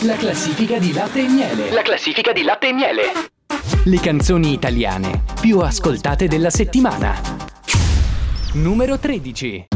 La classifica di Latte e Miele. La classifica di Latte e Miele. Le canzoni italiane più ascoltate della settimana. Numero 13.